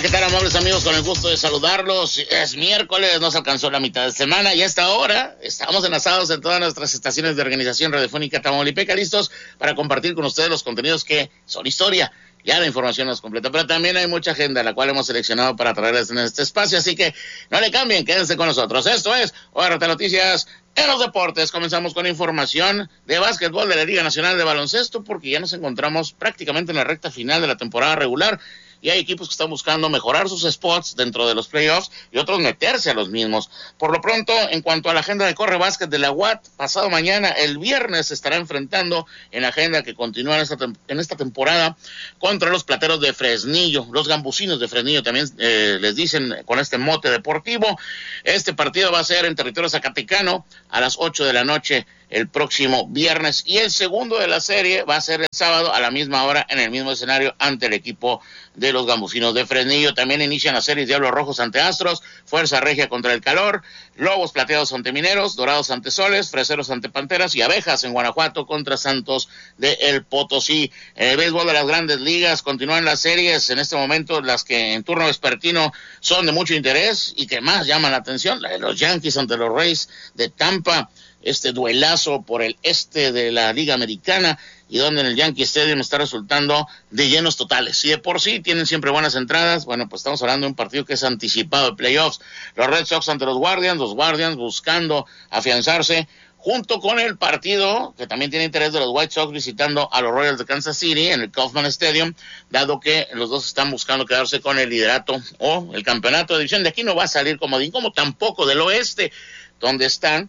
¿qué tal, amables amigos? Con el gusto de saludarlos. Es miércoles, nos alcanzó la mitad de semana y a esta hora estamos enlazados en todas nuestras estaciones de organización radiofónica Tamaulipeca, listos para compartir con ustedes los contenidos que son historia. Ya la información no es completa, pero también hay mucha agenda, la cual hemos seleccionado para traerles en este espacio, así que no le cambien, quédense con nosotros. Esto es ORT Noticias en los deportes. Comenzamos con información de básquetbol de la Liga Nacional de Baloncesto, porque ya nos encontramos prácticamente en la recta final de la temporada regular. Y hay equipos que están buscando mejorar sus spots dentro de los playoffs y otros meterse a los mismos. Por lo pronto, en cuanto a la agenda de Corre Básquet de la UAT, pasado mañana, el viernes, se estará enfrentando en la agenda que continúa en esta temporada contra los Plateros de Fresnillo, los Gambusinos de Fresnillo, también les dicen con este mote deportivo. Este partido va a ser en territorio zacatecano a las 8 de la noche el próximo viernes, y el segundo de la serie va a ser el sábado a la misma hora en el mismo escenario ante el equipo de los Gambusinos de Fresnillo. También inician las series Diablos Rojos ante Astros, Fuerza Regia contra el Calor, Lobos Plateados ante Mineros, Dorados ante Soles, Freseros ante Panteras y Abejas en Guanajuato contra Santos de El Potosí. En el béisbol de las Grandes Ligas continúan las series en este momento, las que en turno vespertino son de mucho interés y que más llaman la atención, la de los Yankees ante los Rays de Tampa, este duelazo por el este de la Liga Americana, y donde en el Yankee Stadium está resultando de llenos totales. Si de por sí tienen siempre buenas entradas, bueno, pues estamos hablando de un partido que es anticipado de playoffs. Los Red Sox ante los Guardians buscando afianzarse, junto con el partido que también tiene interés de los White Sox visitando a los Royals de Kansas City en el Kauffman Stadium, dado que los dos están buscando quedarse con el liderato o el campeonato de división. De aquí no va a salir comodín, como tampoco del oeste, donde están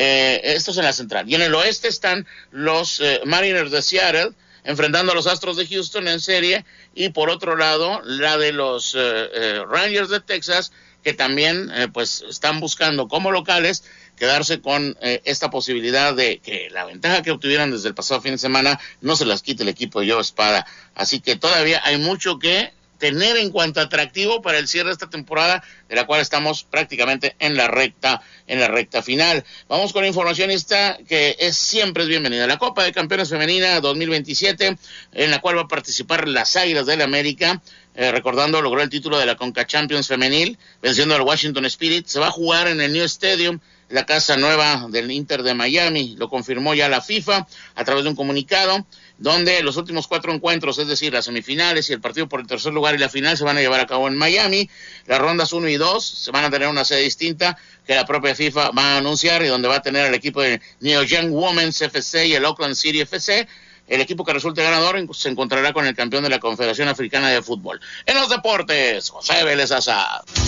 estos en la central. Y en el oeste están los Mariners de Seattle enfrentando a los Astros de Houston en serie, y por otro lado la de los Rangers de Texas, que también pues están buscando como locales quedarse con esta posibilidad de que la ventaja que obtuvieron desde el pasado fin de semana no se las quite el equipo de Joe Espada. Así que todavía hay mucho que tener en cuanto a atractivo para el cierre de esta temporada, de la cual estamos prácticamente en la recta final. Vamos con información esta que siempre es bienvenida. La Copa de Campeones Femenina 2027, en la cual va a participar las Águilas del América, recordando, logró el título de la Conca Champions femenil, venciendo al Washington Spirit. Se va a jugar en el New Stadium, la casa nueva del Inter de Miami. Lo confirmó ya la FIFA a través de un comunicado, donde los últimos 4 encuentros, es decir, las semifinales y el partido por el tercer lugar y la final, se van a llevar a cabo en Miami. Las rondas 1 y 2 se van a tener una sede distinta que la propia FIFA va a anunciar, y donde va a tener el equipo de New Young Women's FC y el Auckland City FC. El equipo que resulte ganador se encontrará con el campeón de la Confederación Africana de Fútbol. En los deportes, José Vélez Azad.